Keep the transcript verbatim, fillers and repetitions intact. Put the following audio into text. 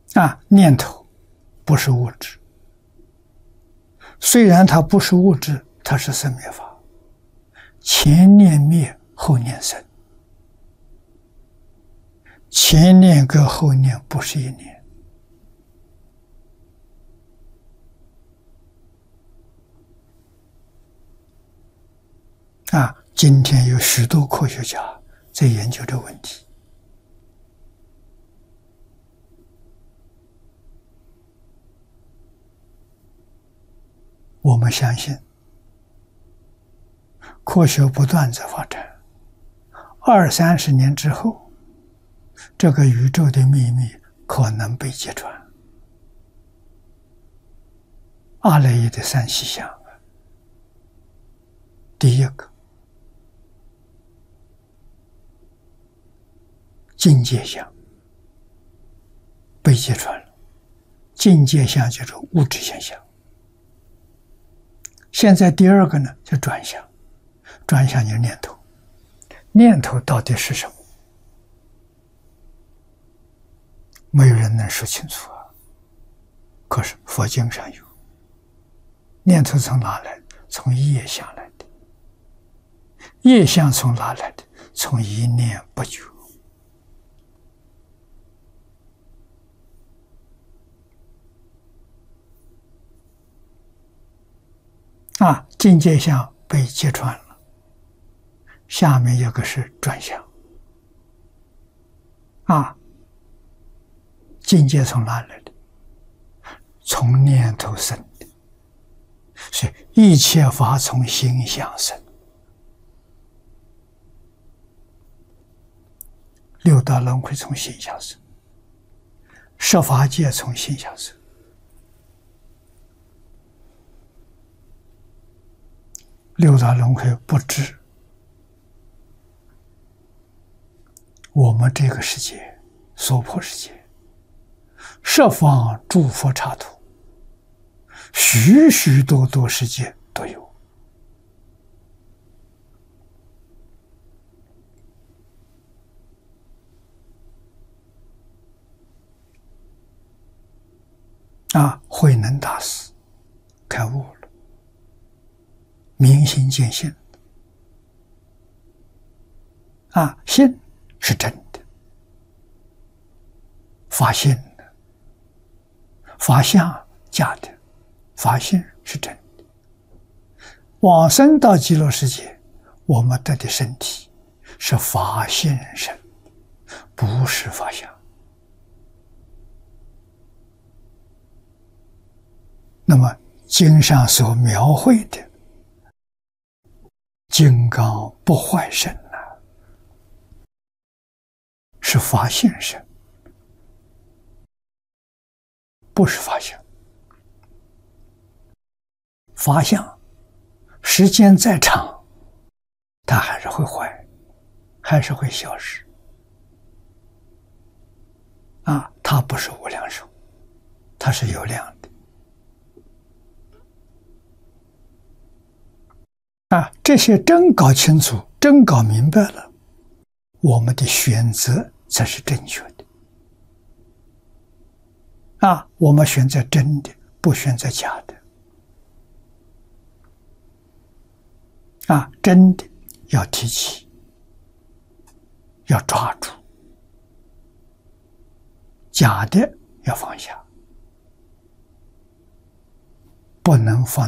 啊，念头不是物质，虽然它不是物质，它是生灭法，前念灭，后念生，前念跟后念不是一念。啊，今天有许多科学家在研究这个问题。我们相信，科学不断在发展，二三十年之后，这个宇宙的秘密可能被揭穿。阿赖耶的三细相，第一个境界相被揭穿了，境界相就是物质现象。现在第二个呢，就转向，转向就是念头，念头到底是什么？没有人能说清楚啊。可是佛经上有，念头从哪来的？从业相来的。业相从哪来的？从一念不觉。啊，境界相被揭穿了，下面有个是转向。啊，境界从哪来的？从念头生的，所以一切法从心相生。六道轮回从心相生，十法界从心相生。六道轮回不知我们这个世界娑婆世界，十方诸佛刹土，许许多多世界都有。啊，慧能大师开悟了，明心见性。啊，性是真的，法性的，法相假的，法性是真的。往生到极乐世界，我们得的身体是法性身，不是法相。那么经上所描绘的金刚不坏身呢，是法性身，不是法相。法相时间再长，它还是会坏，还是会消失。啊，它不是无量寿，它是有量的。啊，这些真搞清楚，真搞明白了，我们的选择才是正确的。啊，我们选择真的，不选择假的。啊，真的要提起，要抓住；假的要放下，不能放